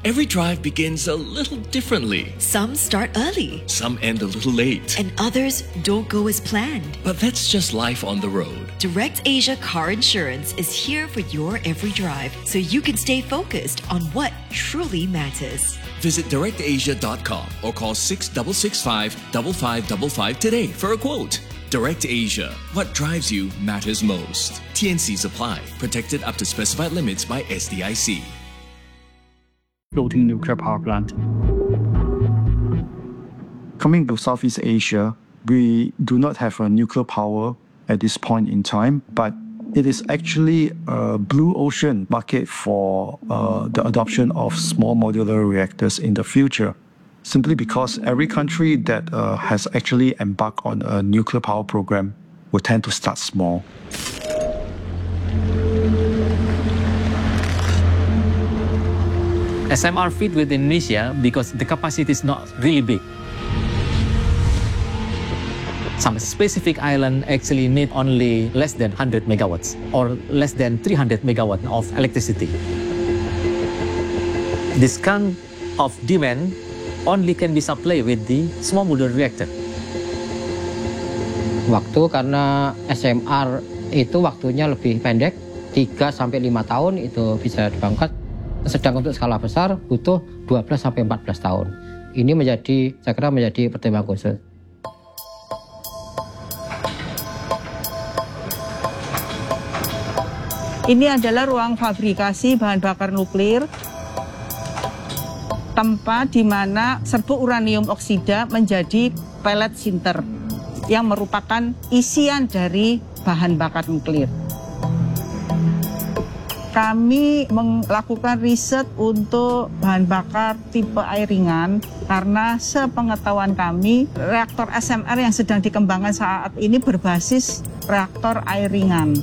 Every drive begins a little differently. Some start early. Some end a little late. And others don't go as planned. But that's just life on the road. DirectAsia Car Insurance is here for your every drive, so you can stay focused on what truly matters. Visit directasia.com or call 665-5555 today for a quote. DirectAsia. What drives you matters most. TNCs apply. Protected up to specified limits by SDIC. Floating nuclear power plant. Coming to Southeast Asia, we do not have a nuclear power at this point in time, but it is actually a blue ocean market for the adoption of small modular reactors in the future, simply because every country that has actually embarked on a nuclear power program will tend to start small. SMR fit with Indonesia because the capacity is not really big. Some specific island actually need only less than 100 megawatts or less than 300 megawatts of electricity. This kind of demand only can be supplied with the small modular reactor. Waktu karena SMR itu waktunya lebih pendek, 3-5 tahun itu bisa dibangun. Sedang untuk skala besar butuh 12-14 tahun. Ini saya kira menjadi pertimbangan khusus. Ini adalah ruang fabrikasi bahan bakar nuklir, tempat di mana serbuk uranium oksida menjadi pellet sinter yang merupakan isian dari bahan bakar nuklir. Kami melakukan riset untuk bahan bakar tipe air ringan karena sepengetahuan kami reaktor SMR yang sedang dikembangkan saat ini berbasis reaktor air ringan.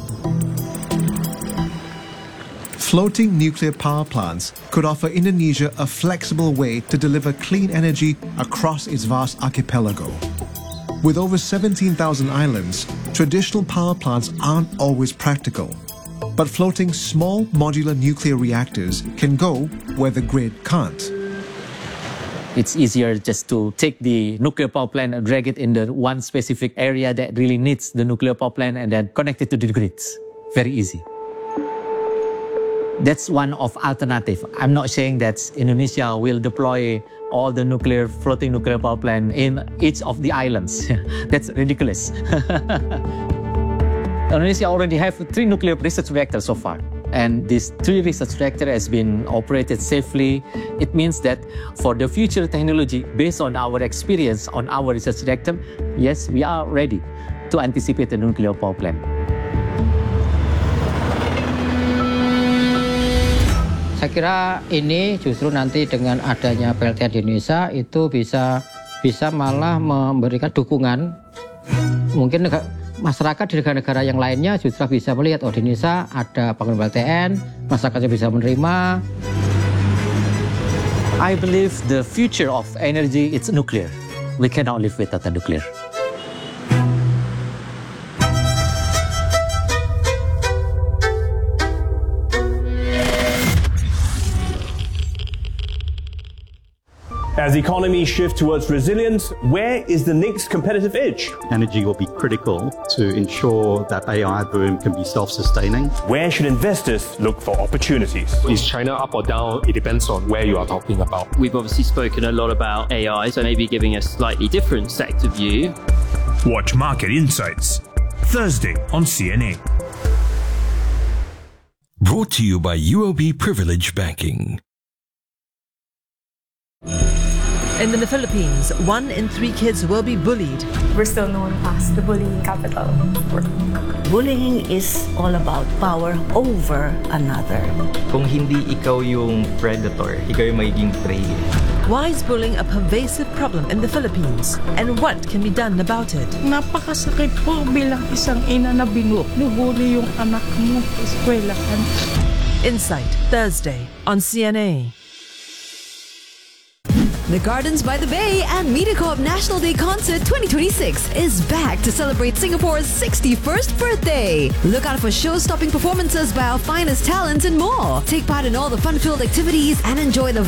Floating nuclear power plants could offer Indonesia a flexible way to deliver clean energy across its vast archipelago. With over 17,000 islands, traditional power plants aren't always practical. But floating small modular nuclear reactors can go where the grid can't. It's easier just to take the nuclear power plant and drag it in the one specific area that really needs the nuclear power plant and then connect it to the grids. Very easy. That's one of alternative. I'm not saying that Indonesia will deploy all the floating nuclear power plant in each of the islands. That's ridiculous. Indonesia already have 3 nuclear research reactors so far. And these 3 research reactors has been operated safely. It means that for the future technology, based on our experience on our research reactor, yes, we are ready to anticipate the nuclear power plant. Saya kira ini justru nanti dengan adanya PLTN di Indonesia itu bisa malah memberikan dukungan. Mungkin masyarakat di negara-negara yang lainnya justru bisa melihat, oh di Indonesia ada bangunan PLTN, masyarakatnya bisa menerima. I believe the future of energy is nuclear. We cannot live without the nuclear. As economies shift towards resilience, where is the next competitive edge? Energy will be critical to ensure that AI boom can be self-sustaining. Where should investors look for opportunities? Is China up or down? It depends on where you are talking about. We've obviously spoken a lot about AI, so maybe giving a slightly different sector view. Watch Market Insights, Thursday on CNA. Brought to you by UOB Privilege Banking. In the Philippines, 1 in 3 kids will be bullied. We're still known as the bullying capital. Bullying is all about power over another. Kung hindi ikaw yung predator, ikaw yung magiging prey. Why is bullying a pervasive problem in the Philippines? And what can be done about it? Napakasakit po bilang isang ina na binubuli yung anak mo sa eskwelahan. Insight, Thursday on CNA. The Gardens by the Bay and MediaCorp National Day Concert 2026 is back to celebrate Singapore's 61st birthday. Look out for show-stopping performances by our finest talents and more. Take part in all the fun-filled activities and enjoy the